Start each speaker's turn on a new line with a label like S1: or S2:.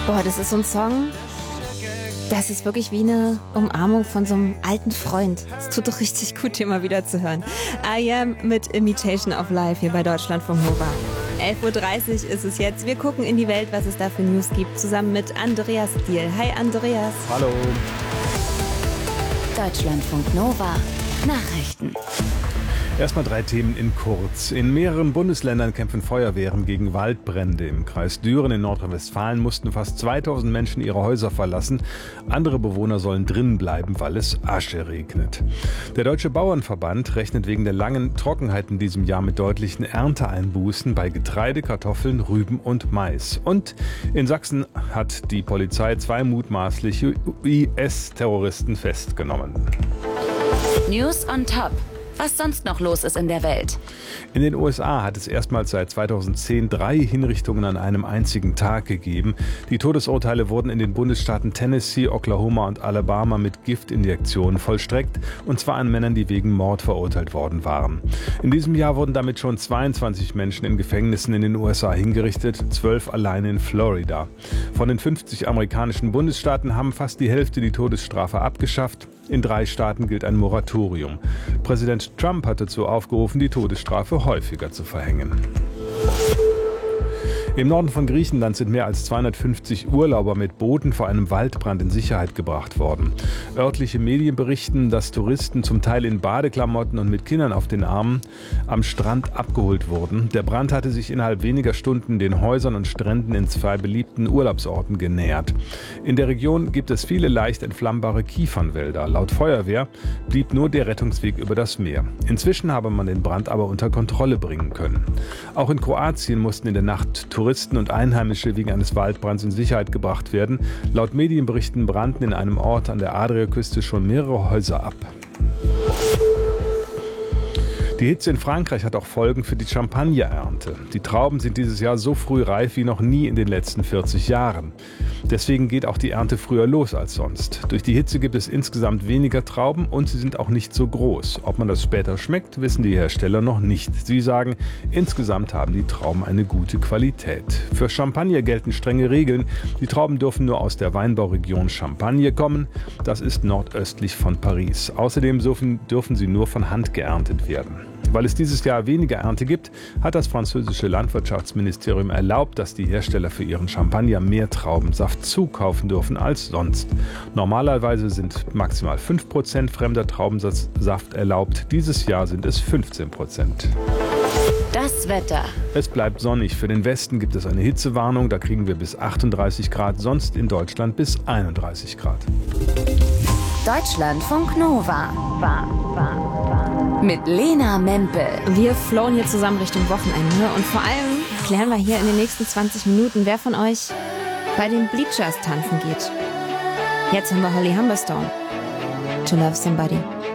S1: Boah, das ist so ein Song, das ist wirklich wie eine Umarmung von so einem alten Freund. Es tut doch richtig gut, den mal wieder zu hören. I Am mit Imitation of Life hier bei Deutschlandfunk Nova. 11.30 Uhr ist es jetzt. Wir gucken in die Welt, was es da für News gibt, zusammen mit Andreas Diel. Hi Andreas.
S2: Hallo.
S3: Deutschlandfunk Nova. Nachrichten.
S2: Erstmal 3 Themen in kurz. In mehreren Bundesländern kämpfen Feuerwehren gegen Waldbrände. Im Kreis Düren in Nordrhein-Westfalen mussten fast 2000 Menschen ihre Häuser verlassen. Andere Bewohner sollen drinnen bleiben, weil es Asche regnet. Der Deutsche Bauernverband rechnet wegen der langen Trockenheit in diesem Jahr mit deutlichen Ernteeinbußen bei Getreide, Kartoffeln, Rüben und Mais. Und in Sachsen hat die Polizei 2 mutmaßliche IS-Terroristen festgenommen.
S3: News on top. Was sonst noch los ist in der Welt.
S2: In den USA hat es erstmals seit 2010 3 Hinrichtungen an einem einzigen Tag gegeben. Die Todesurteile wurden in den Bundesstaaten Tennessee, Oklahoma und Alabama mit Giftinjektionen vollstreckt, und zwar an Männern, die wegen Mord verurteilt worden waren. In diesem Jahr wurden damit schon 22 Menschen in Gefängnissen in den USA hingerichtet, 12 allein in Florida. Von den 50 amerikanischen Bundesstaaten haben fast die Hälfte die Todesstrafe abgeschafft. In 3 Staaten gilt ein Moratorium. Präsident Trump hat dazu aufgerufen, die Todesstrafe häufiger zu verhängen. Im Norden von Griechenland sind mehr als 250 Urlauber mit Booten vor einem Waldbrand in Sicherheit gebracht worden. Örtliche Medien berichten, dass Touristen zum Teil in Badeklamotten und mit Kindern auf den Armen am Strand abgeholt wurden. Der Brand hatte sich innerhalb weniger Stunden den Häusern und Stränden in 2 beliebten Urlaubsorten genähert. In der Region gibt es viele leicht entflammbare Kiefernwälder. Laut Feuerwehr blieb nur der Rettungsweg über das Meer. Inzwischen habe man den Brand aber unter Kontrolle bringen können. Auch in Kroatien mussten in der Nacht Touristen und Einheimische wegen eines Waldbrands in Sicherheit gebracht werden. Laut Medienberichten brannten in einem Ort an der Adriaküste schon mehrere Häuser ab. Die Hitze in Frankreich hat auch Folgen für die Champagnerernte. Die Trauben sind dieses Jahr so früh reif wie noch nie in den letzten 40 Jahren. Deswegen geht auch die Ernte früher los als sonst. Durch die Hitze gibt es insgesamt weniger Trauben und sie sind auch nicht so groß. Ob man das später schmeckt, wissen die Hersteller noch nicht. Sie sagen, insgesamt haben die Trauben eine gute Qualität. Für Champagner gelten strenge Regeln. Die Trauben dürfen nur aus der Weinbauregion Champagne kommen. Das ist nordöstlich von Paris. Außerdem dürfen sie nur von Hand geerntet werden. Weil es dieses Jahr weniger Ernte gibt, hat das französische Landwirtschaftsministerium erlaubt, dass die Hersteller für ihren Champagner mehr Traubensaft zukaufen dürfen als sonst. Normalerweise sind maximal 5% fremder Traubensaft erlaubt. Dieses Jahr sind es 15%.
S3: Das Wetter.
S2: Es bleibt sonnig. Für den Westen gibt es eine Hitzewarnung. Da kriegen wir bis 38 Grad, sonst in Deutschland bis 31 Grad.
S3: Deutschlandfunk Nova. Mit Lena Mempel.
S1: Wir flowen hier zusammen Richtung Wochenende und vor allem klären wir hier in den nächsten 20 Minuten, wer von euch bei den Bleachers tanzen geht. Jetzt haben wir Holly Humberstone. To Love Somebody.